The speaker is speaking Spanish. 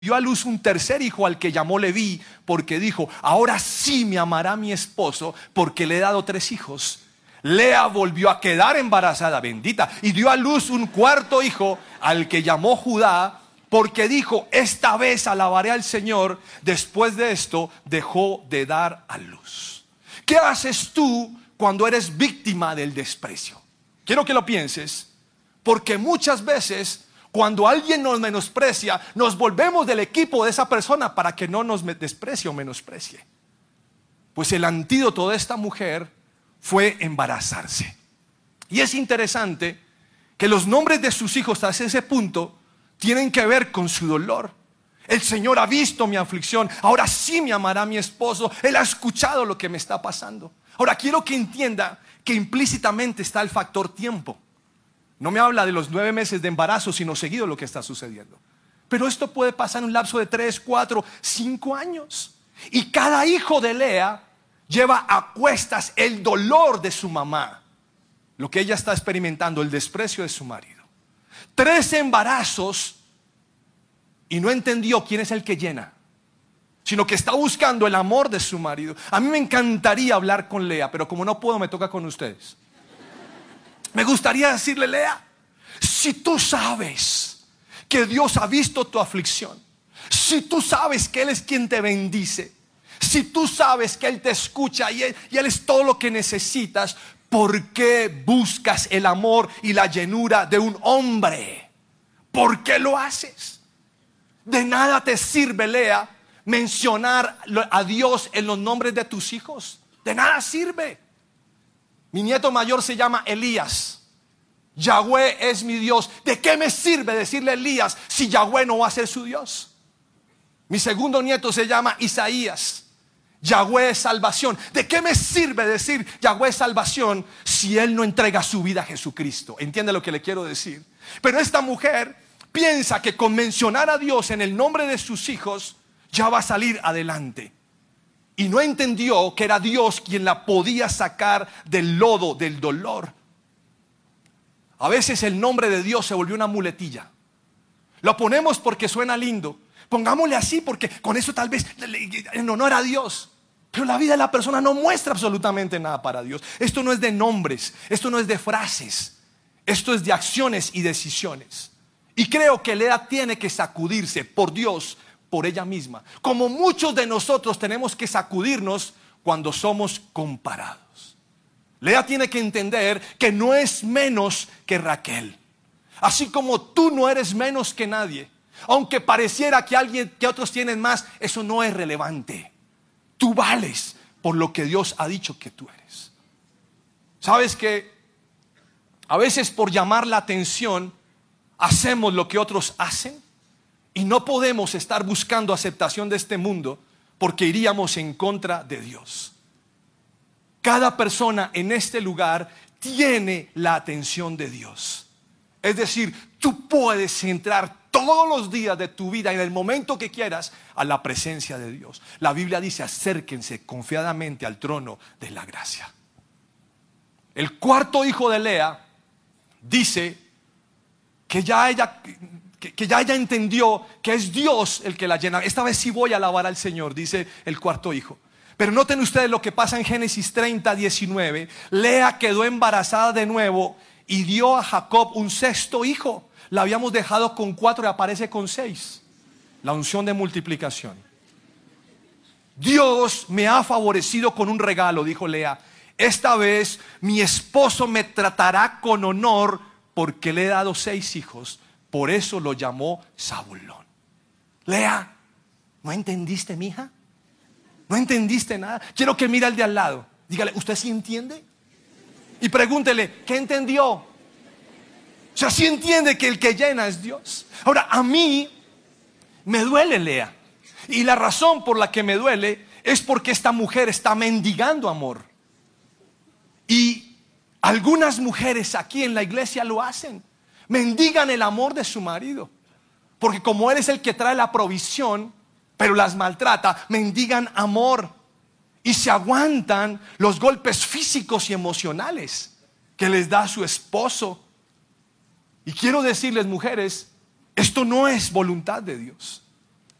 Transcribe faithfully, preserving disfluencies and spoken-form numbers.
dio a luz un tercer hijo al que llamó Leví, porque dijo: ahora sí me amará mi esposo, porque le he dado tres hijos. Lea volvió a quedar embarazada, bendita, y dio a luz un cuarto hijo al que llamó Judá, porque dijo: esta vez alabaré al Señor. Después de esto dejó de dar a luz. ¿Qué haces tú cuando eres víctima del desprecio? Quiero que lo pienses, porque muchas veces cuando alguien nos menosprecia, nos volvemos del equipo de esa persona para que no nos desprecie o menosprecie. Pues el antídoto de esta mujer fue embarazarse. Y es interesante que los nombres de sus hijos hasta ese punto tienen que ver con su dolor. El Señor ha visto mi aflicción, ahora sí me amará mi esposo. Él ha escuchado lo que me está pasando. Ahora quiero que entienda que implícitamente está el factor tiempo. No me habla de los nueve meses de embarazo, sino seguido lo que está sucediendo. Pero esto puede pasar en un lapso de tres, cuatro, cinco años. Y cada hijo de Lea lleva a cuestas el dolor de su mamá, lo que ella está experimentando, el desprecio de su marido. Tres embarazos y no entendió quién es el que llena, sino que está buscando el amor de su marido. A mí me encantaría hablar con Lea, pero como no puedo, me toca con ustedes. Me gustaría decirle: Lea, si tú sabes que Dios ha visto tu aflicción, si tú sabes que Él es quien te bendice, si tú sabes que Él te escucha y Él, y Él es todo lo que necesitas, ¿por qué buscas el amor y la llenura de un hombre? ¿Por qué lo haces? De nada te sirve, Lea, mencionar a Dios en los nombres de tus hijos. De nada sirve. Mi nieto mayor se llama Elías. Yahweh es mi Dios. ¿De qué me sirve decirle Elías si Yahweh no va a ser su Dios? Mi segundo nieto se llama Isaías. Yahweh es salvación. ¿De qué me sirve decir Yahweh es salvación si Él no entrega su vida a Jesucristo? ¿Entiende lo que le quiero decir? Pero esta mujer piensa que con mencionar a Dios en el nombre de sus hijos ya va a salir adelante. Y no entendió que era Dios quien la podía sacar del lodo, del dolor. A veces el nombre de Dios se volvió una muletilla. Lo ponemos porque suena lindo. Pongámosle así porque con eso tal vez en honor a Dios. Pero la vida de la persona no muestra absolutamente nada para Dios. Esto no es de nombres, esto no es de frases. Esto es de acciones y decisiones. Y creo que Lea tiene que sacudirse por Dios, por ella misma, como muchos de nosotros tenemos que sacudirnos cuando somos comparados. Lea tiene que entender que no es menos que Raquel, así como tú no eres menos que nadie. Aunque pareciera que alguien, que otros tienen más, eso no es relevante. Tú vales por lo que Dios ha dicho que tú eres. Sabes que a veces por llamar la atención hacemos lo que otros hacen. Y no podemos estar buscando aceptación de este mundo porque iríamos en contra de Dios. Cada persona en este lugar tiene la atención de Dios. Es decir, tú puedes entrar todos los días de tu vida en el momento que quieras a la presencia de Dios. La Biblia dice: acérquense confiadamente al trono de la gracia. El cuarto hijo de Lea dice que ya ella... Que, que ya ella entendió que es Dios el que la llena. Esta vez sí voy a alabar al Señor, dice el cuarto hijo. Pero noten ustedes lo que pasa en Génesis treinta, diecinueve. Lea quedó embarazada de nuevo y dio a Jacob un sexto hijo. La habíamos dejado con cuatro y aparece con seis. La unción de multiplicación. Dios me ha favorecido con un regalo, dijo Lea. Esta vez mi esposo me tratará con honor porque le he dado seis hijos. Por eso lo llamó Zabulón. Lea, ¿no entendiste, mija? ¿No entendiste nada? Quiero que mire al de al lado. Dígale: ¿usted sí entiende? Y pregúntele: ¿qué entendió? O sea, ¿sí entiende que el que llena es Dios? Ahora, a mí me duele, Lea. Y la razón por la que me duele es porque esta mujer está mendigando amor. Y algunas mujeres aquí en la iglesia lo hacen. Mendigan el amor de su marido. Porque como él es el que trae la provisión, pero las maltrata, mendigan amor. Y se aguantan los golpes físicos y emocionales que les da su esposo. Y quiero decirles, mujeres, esto no es voluntad de Dios.